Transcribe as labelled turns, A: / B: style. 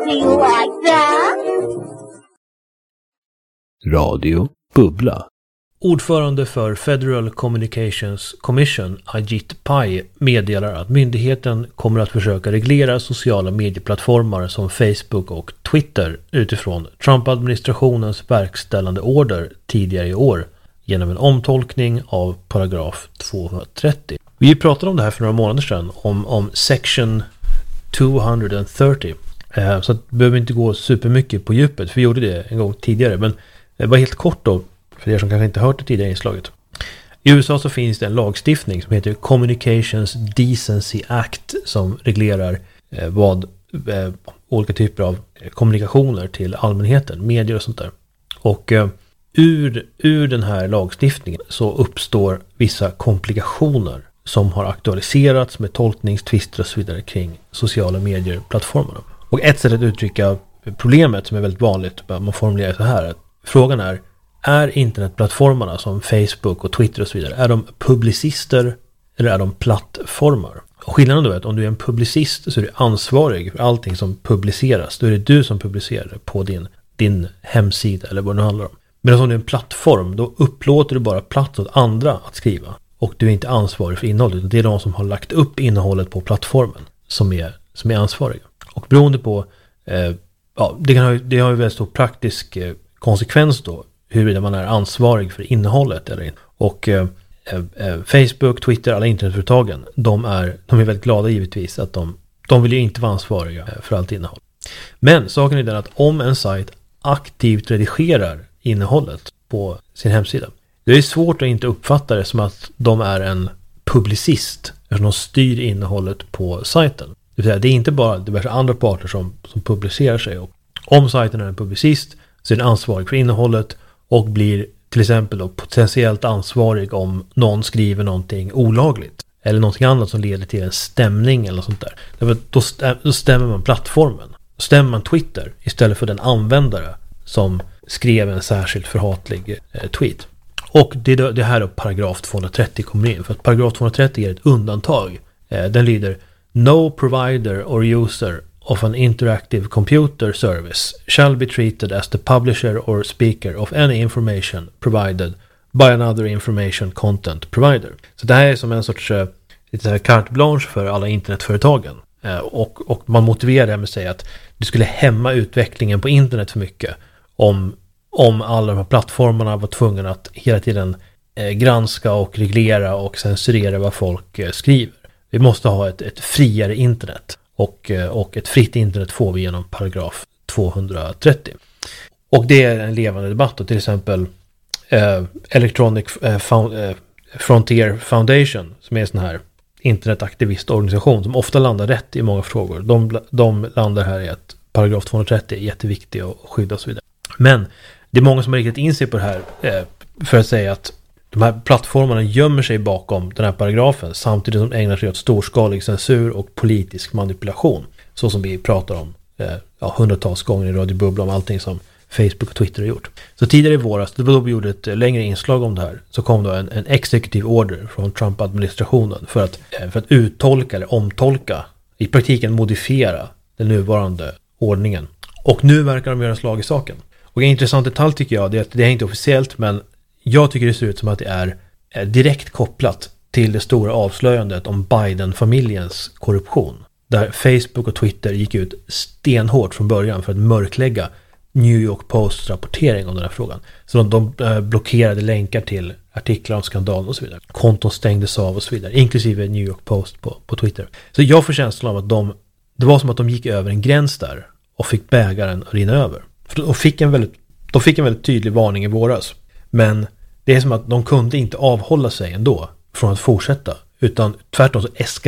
A: Do you like that?
B: Radio Bubbla.
C: Ordförande för Federal Communications Commission, Ajit Pai, meddelar att myndigheten kommer att försöka reglera sociala medieplattformar som Facebook och Twitter utifrån Trump-administrationens verkställande order tidigare i år genom en omtolkning av paragraf 230. Vi pratade om det här för några månader sedan, om section 230. Så att behöver inte gå supermycket på djupet, för vi gjorde det en gång tidigare. Men det var helt kort då, för er som kanske inte hört det tidigare inslaget. I USA så finns det en lagstiftning som heter Communications Decency Act som reglerar olika typer av kommunikationer till allmänheten, medier och sånt där. Och ur den här lagstiftningen så uppstår vissa komplikationer som har aktualiserats med tolkningstvister och så vidare kring sociala medier-plattformarna. Och ett sätt att uttrycka problemet som är väldigt vanligt, man formulerar så här, att frågan är internetplattformarna som Facebook och Twitter och så vidare, är de publicister eller är de plattformar? Och skillnaden då är att om du är en publicist så är du ansvarig för allting som publiceras. Då är det du som publicerar det på din hemsida eller vad det handlar om. Medan om du är en plattform, då upplåter du bara plats åt andra att skriva. Och du är inte ansvarig för innehållet. Det är de som har lagt upp innehållet på plattformen som är ansvariga. Och beroende på, det har ju väldigt stor praktisk konsekvens då, huruvida man är ansvarig för innehållet eller inte. Och Facebook, Twitter, alla internetföretagen, de är väldigt glada givetvis att de vill ju inte vara ansvariga för allt innehåll. Men saken är den att om en sajt aktivt redigerar innehållet på sin hemsida, det är svårt att inte uppfatta det som att de är en publicist, eftersom de styr innehållet på sajten. Det vill säga, det är inte bara diverse andra parter som publicerar sig. Och om sajten är en publicist så är den ansvarig för innehållet och blir till exempel då potentiellt ansvarig om någon skriver någonting olagligt eller någonting annat som leder till en stämning eller sånt där. Då stämmer man plattformen. Då stämmer man Twitter istället för den användare som skrev en särskilt förhatlig tweet. Och det här då paragraf 230 kommer in, för att paragraf 230 är ett undantag. Den lyder: No provider or user of an interactive computer service shall be treated as the publisher or speaker of any information provided by another information content provider. Så det här är som en sorts lite carte blanche för alla internetföretagen. Och man motiverar det med att säga att det skulle hämma utvecklingen på internet för mycket om alla de här plattformarna var tvungna att hela tiden granska och reglera och censurera vad folk skriver. Vi måste ha ett friare internet. Och ett fritt internet får vi genom paragraf 230. Och det är en levande debatt. Och till exempel Electronic Frontier Foundation, som är en sån här internetaktivistorganisation som ofta landar rätt i många frågor. De landar här i att paragraf 230 är jätteviktig att skydda och så vidare. Men det är många som har riktat in sig på det här för att säga att de här plattformarna gömmer sig bakom den här paragrafen samtidigt som de ägnar sig åt storskalig censur och politisk manipulation. Så som vi pratar om hundratals gånger i Radio Bubbla om allting som Facebook och Twitter har gjort. Så tidigare i våras, det var då vi gjorde ett längre inslag om det här, så kom då en executive order från Trump-administrationen för att uttolka eller omtolka, i praktiken modifiera den nuvarande ordningen. Och nu verkar de göra slag i saken. Och en intressant detalj tycker jag, det är att det är inte officiellt, men jag tycker det ser ut som att det är direkt kopplat till det stora avslöjandet om Biden-familjens korruption. Där Facebook och Twitter gick ut stenhårt från början för att mörklägga New York Posts rapportering om den här frågan. Så de blockerade länkar till artiklar om skandal och så vidare. Konton stängdes av och så vidare, inklusive New York Post på Twitter. Så jag får känslan av att det var som att de gick över en gräns där och fick bägaren att rinna över. De fick en väldigt tydlig varning i våras. Men det är som att de kunde inte avhålla sig ändå från att fortsätta. Utan tvärtom så